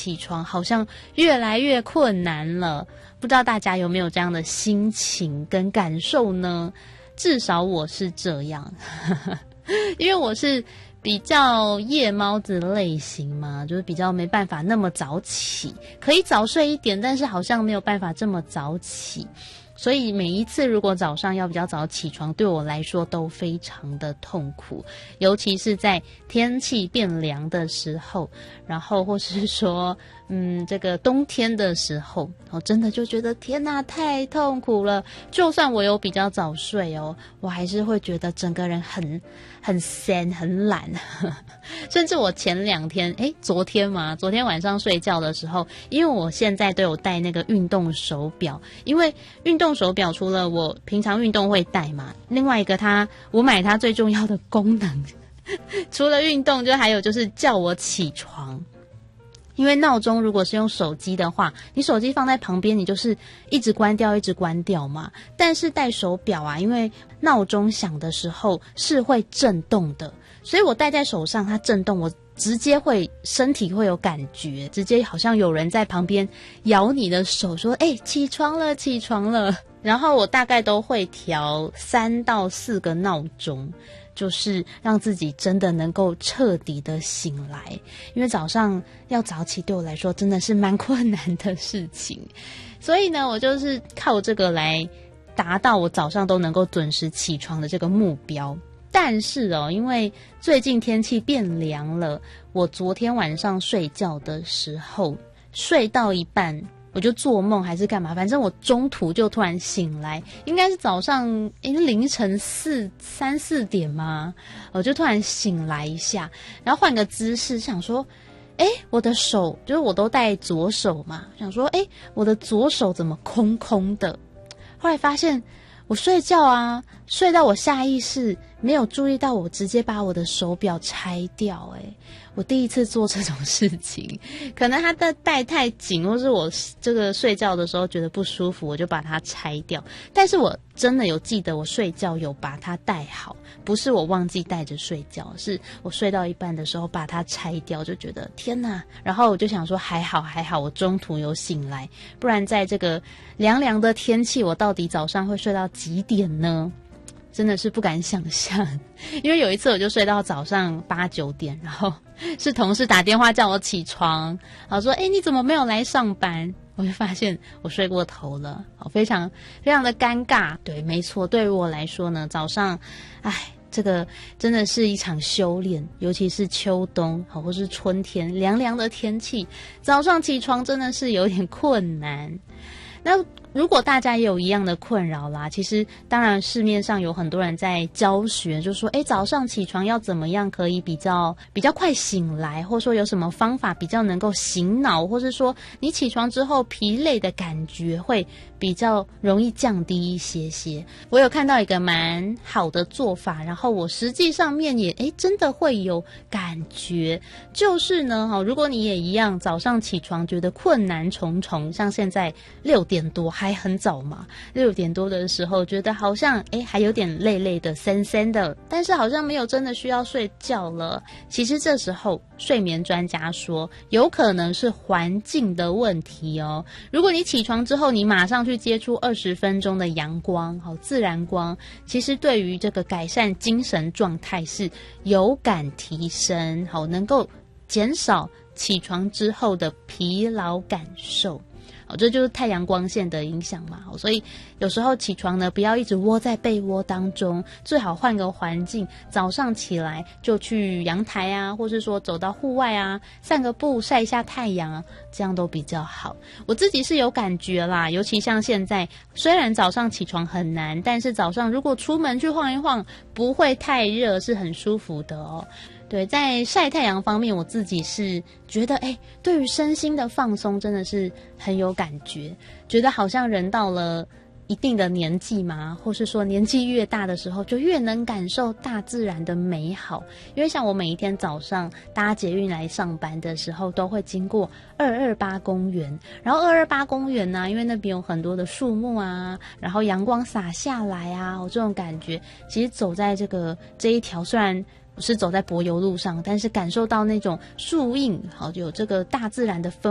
起床好像越来越困难了，不知道大家有没有这样的心情跟感受呢？至少我是这样因为我是比较夜猫子类型嘛，就是比较没办法那么早起，可以早睡一点，但是好像没有办法这么早起，所以每一次如果早上要比较早起床，对我来说都非常的痛苦，尤其是在天气变凉的时候，然后或是说这个冬天的时候，我真的就觉得天哪，太痛苦了。就算我有比较早睡哦，我还是会觉得整个人很闲很懒甚至我前2天昨天晚上睡觉的时候，因为我现在都有戴那个运动手表，因为运动手表除了我平常运动会戴嘛，另外一个我买它最重要的功能除了运动就还有就是叫我起床。因为闹钟如果是用手机的话，你手机放在旁边，你就是一直关掉嘛。但是戴手表啊，因为闹钟响的时候是会震动的，所以我戴在手上，它震动，我直接身体会有感觉，直接好像有人在旁边摇你的手说起床了起床了。然后我大概都会调3到4个闹钟，就是让自己真的能够彻底的醒来，因为早上要早起对我来说真的是蛮困难的事情，所以呢我就是靠这个来达到我早上都能够准时起床的这个目标。但是因为最近天气变凉了，我昨天晚上睡觉的时候睡到一半，我就做梦还是干嘛，反正我中途就突然醒来，应该是早上凌晨3、4点嘛，我就突然醒来一下，然后换个姿势，想说我的手，就是我都戴左手嘛，想说我的左手怎么空空的，后来发现我睡觉啊，睡到我下意识没有注意到，我直接把我的手表拆掉。我第一次做这种事情，可能它的戴太紧，或是我这个睡觉的时候觉得不舒服，我就把它拆掉。但是我真的有记得我睡觉有把它戴好，不是我忘记带着睡觉，是我睡到一半的时候把它拆掉，就觉得天哪。然后我就想说还好我中途有醒来，不然在这个凉凉的天气，我到底早上会睡到几点呢？真的是不敢想象。因为有一次我就睡到早上8、9点，然后是同事打电话叫我起床，然后说你怎么没有来上班，我就发现我睡过头了，非常非常的尴尬。对，没错，对于我来说呢，早上这个真的是一场修炼，尤其是秋冬或是春天凉凉的天气，早上起床真的是有点困难。那如果大家也有一样的困扰啦，其实当然市面上有很多人在教学，就说早上起床要怎么样可以比较快醒来，或者说有什么方法比较能够醒脑，或是说你起床之后疲累的感觉会比较容易降低一些些。我有看到一个蛮好的做法，然后我实际上面也真的会有感觉，就是呢如果你也一样早上起床觉得困难重重，像现在6点多还很早嘛，6点多的时候觉得好像还有点累累的森森的，但是好像没有真的需要睡觉了。其实这时候睡眠专家说有可能是环境的问题哦。如果你起床之后你马上去接触20分钟的阳光自然光，其实对于这个改善精神状态是有感提升，能够减少起床之后的疲劳感受。这就是太阳光线的影响嘛，所以有时候起床呢，不要一直窝在被窝当中，最好换个环境，早上起来就去阳台啊，或是说走到户外啊，散个步，晒一下太阳啊，这样都比较好。我自己是有感觉啦，尤其像现在，虽然早上起床很难，但是早上如果出门去晃一晃，不会太热，是很舒服的哦。对，在晒太阳方面，我自己是觉得对于身心的放松真的是很有感觉，觉得好像人到了一定的年纪嘛，或是说年纪越大的时候，就越能感受大自然的美好。因为像我每一天早上搭捷运来上班的时候，都会经过228公园，然后228公园呢，因为那边有很多的树木啊，然后阳光洒下来啊，这种感觉，其实走在这一条，虽然我是走在柏油路上，但是感受到那种树荫，有这个大自然的氛